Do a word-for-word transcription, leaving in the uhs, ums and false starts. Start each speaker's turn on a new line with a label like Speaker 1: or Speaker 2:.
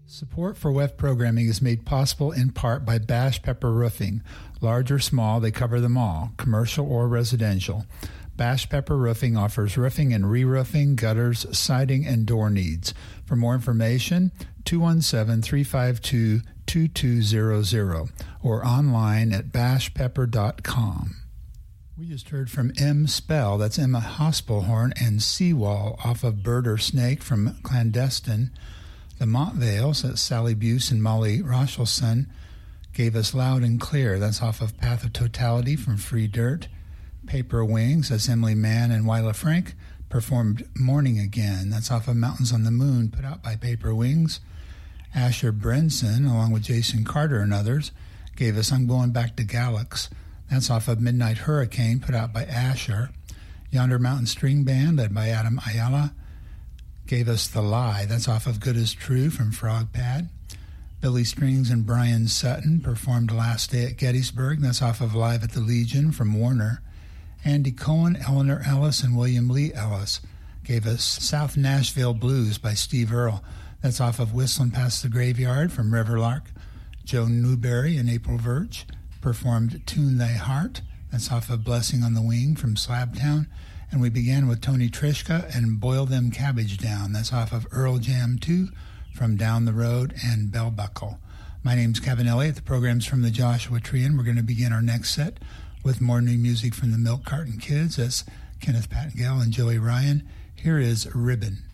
Speaker 1: Support for W E F programming is made possible in part by Bash Pepper Roofing. Large or small, they cover them all, commercial or residential. Bash Pepper Roofing offers roofing and re-roofing, gutters, siding, and door needs. For more information, two one seven, three five two, two two zero zero or online at bash pepper dot com. We just heard from M. Spell, that's Emma Hospelhorn, and Seawall off of Bird or Snake from Clandestine. The Montvales, that's Sally Buse and Molly Rochelson, gave us Loud and Clear, that's off of Path of Totality from Free Dirt. Paper Wings, that's Emily Mann and Wyla Frank, performed Morning Again, that's off of Mountains on the Moon, put out by Paper Wings. Asher Brinson, along with Jason Carter and others, gave us I'm Going Back to Galax, that's off of Midnight Hurricane, put out by Asher. Yonder Mountain String Band, led by Adam Ayala, gave us The Lie, that's off of Good As True from Frog Pad. Billy Strings and Brian Sutton performed Last Day at Gettysburg, that's off of Live at the Legion from Warner. Andy Cohen, Eleanor Ellis, and William Lee Ellis gave us South Nashville Blues by Steve Earle, that's off of Whistling Past the Graveyard from Riverlark. Joe Newberry and April Virch performed Tune Thy Heart, that's off of Blessing on the Wing from Slabtown. And we began with Tony Trischka and Boil Them Cabbage Down. That's off of Earl Jam two from Down the Road and Bell Buckle. My name's Kevin Elliott. The program's from the Joshua Tree, and we're going to begin our next set with more new music from the Milk Carton Kids. That's Kenneth Pattengill and Joey Ryan. Here is Ribbon.